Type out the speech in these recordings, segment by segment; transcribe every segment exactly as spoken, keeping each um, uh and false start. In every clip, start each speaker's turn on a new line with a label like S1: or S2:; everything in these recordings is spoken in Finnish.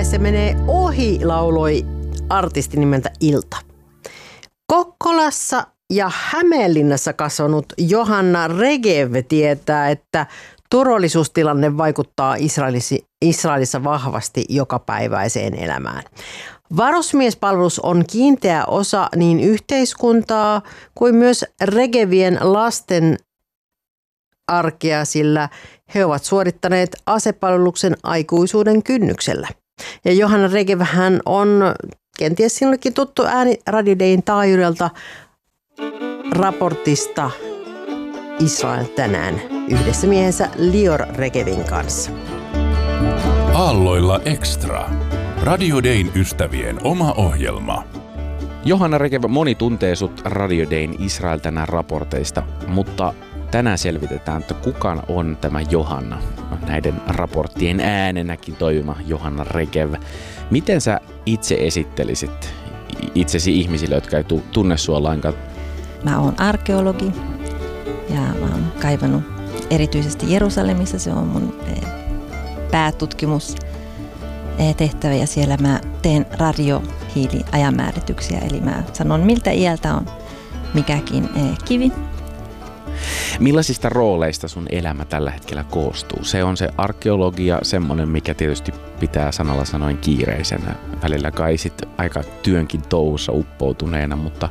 S1: se menee ohi, lauloi artisti nimeltä Ilta. Kokkolassa ja Hämeenlinnassa kasvanut Johanna Regev tietää, että turvallisuustilanne vaikuttaa Israelissa vahvasti jokapäiväiseen elämään. Varusmiespalvelus on kiinteä osa niin yhteiskuntaa kuin myös Regevien lasten arkea, sillä he ovat suorittaneet asepalveluksen aikuisuuden kynnyksellä. Ja Johanna Regev hän on kenties sinullekin tuttu ääni Radio Dayn taajuudelta raportista Israel tänään yhdessä miehensä Lior Regevin kanssa.
S2: Aalloilla Extra. Radio Dayn ystävien oma ohjelma.
S3: Johanna Regev, moni tuntee sut Radio Dayn Israel tänään raporteista, mutta tänään selvitetään, että kuka on tämä Johanna, näiden raporttien äänenäkin toimiva Johanna Regev. Miten sä itse esittelisit itsesi ihmisille, jotka ei tunne sua lainkaan?
S4: Mä oon arkeologi ja mä oon kaivannut erityisesti Jerusalemissa. Se on mun päätutkimus tehtävä ja siellä mä teen radiohiiliajanmäärityksiä. Eli mä sanon, miltä iältä on mikäkin kivi.
S3: Millaisista rooleista sun elämä tällä hetkellä koostuu? Se on se arkeologia, semmoinen, mikä tietysti pitää sanalla sanoen kiireisenä. Välillä kai sit aika työnkin touhussa uppoutuneena, mutta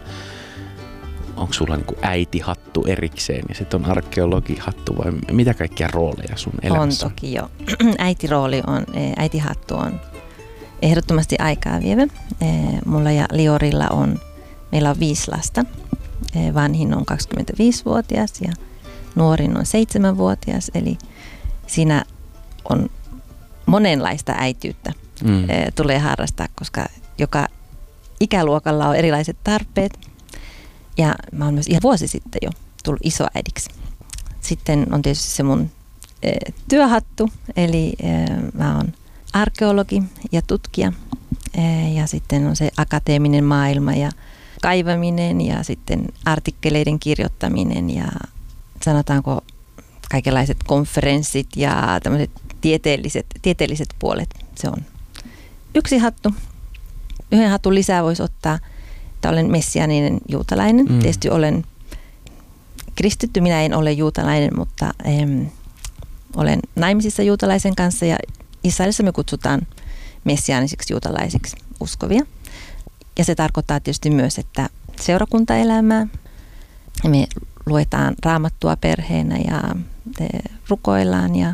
S3: onko sulla niinku äitihattu erikseen ja sitten on arkeologihattu vai mitä kaikkia rooleja sun elämässä
S4: on? On toki jo. Äitirooli on, äitihattu on ehdottomasti aikaa vievä. Mulla ja Liorilla on, meillä on viisi lasta. Vanhin on kaksikymmentäviisivuotias ja nuorin on seitsemänvuotias, eli siinä on monenlaista äitiyttä mm. tulee harrastaa, koska joka ikäluokalla on erilaiset tarpeet. Ja mä oon myös ihan vuosi sitten jo tullut isoäidiksi. Sitten on tietysti se mun e, työhattu, eli e, mä oon arkeologi ja tutkija. E, ja sitten on se akateeminen maailma ja kaivaminen ja sitten artikkeleiden kirjoittaminen ja sanotaanko kaikenlaiset konferenssit ja tämmöiset tieteelliset, tieteelliset puolet. Se on yksi hattu. Yhden hatun lisää voisi ottaa, että olen messiaaninen juutalainen. Mm. Tietysti olen kristitty, minä en ole juutalainen, mutta em, olen naimisissa juutalaisen kanssa ja Israelissa me kutsutaan messiaanisiksi juutalaisiksi uskovia. Ja se tarkoittaa tietysti myös, että seurakuntaelämää. Me luetaan raamattua perheenä ja rukoillaan ja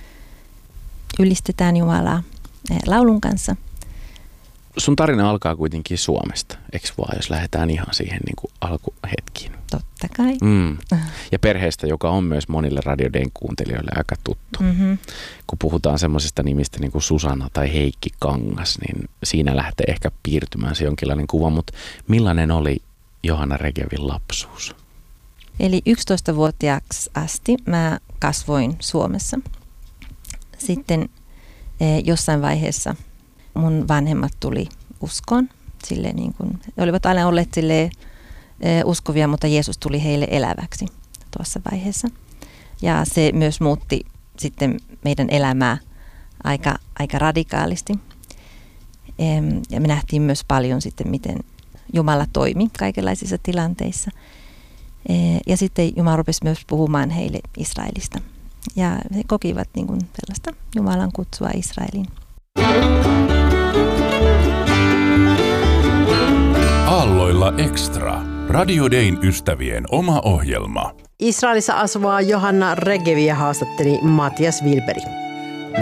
S4: ylistetään Jumalaa laulun kanssa.
S3: Sun tarina alkaa kuitenkin Suomesta, eikö vaan, jos lähdetään ihan siihen niin kuin alkuhetkiin?
S4: Totta kai.
S3: Mm. Ja perheestä, joka on myös monille Radio Dayn kuuntelijoille aika tuttu. Mm-hmm. Kun puhutaan semmoisista nimistä niin kuin Susanna tai Heikki Kangas, niin siinä lähtee ehkä piirtymään se jonkinlainen kuva. Mutta millainen oli Johanna Regevin lapsuus?
S4: Eli yksitoistavuotiaaksi asti mä kasvoin Suomessa. Sitten eh, jossain vaiheessa mun vanhemmat tuli uskoon. Silleen niin kuin, he olivat aina olleet silleen, e, uskovia, mutta Jeesus tuli heille eläväksi tuossa vaiheessa. Ja se myös muutti sitten meidän elämää aika, aika radikaalisti. E, ja me nähtiin myös paljon sitten, miten Jumala toimi kaikenlaisissa tilanteissa. E, ja sitten Jumala rupesi myös puhumaan heille Israelista. Ja he kokivat niin kuin tällaista Jumalan kutsua Israeliin.
S2: Aalloilla Extra. Radio Dayn ystävien oma ohjelma.
S1: Israelissa asuvaa Johanna Regeviä haastatteli Matias Wilberi.